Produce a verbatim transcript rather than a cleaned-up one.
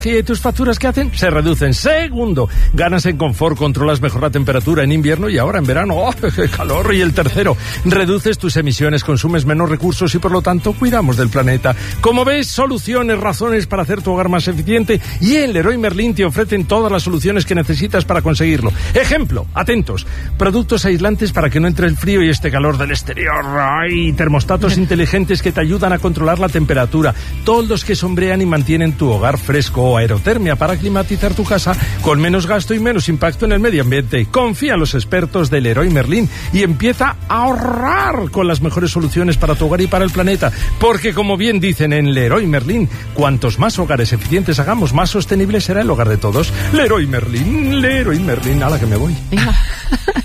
¿Y tus facturas qué hacen? Se reducen. Segundo, ganas en confort, controlas mejor la temperatura en invierno y ahora en verano. ¡Oh, qué calor! Y el tercero, reduces tus emisiones, consumes menos recursos y por lo tanto cuidamos del planeta. Como ves, soluciones, razones para hacer tu hogar más eficiente y en Leroy Merlin te ofrecen todas las soluciones que necesitas para conseguirlo. Ejemplo, atentos, productos aislantes para que no entre el frío y este calor del exterior. ¡Ay! Termostatos inteligentes que te ayudan a controlar la temperatura. Toldos que sombrean y mantienen tu hogar fresco. Aerotermia para climatizar tu casa con menos gasto y menos impacto en el medio ambiente. Confía en los expertos de Leroy Merlin y empieza a ahorrar con las mejores soluciones para tu hogar y para el planeta. Porque como bien dicen en Leroy Merlin, cuantos más hogares eficientes hagamos, más sostenible será el hogar de todos. Leroy Merlin, Leroy Merlin, a la que me voy.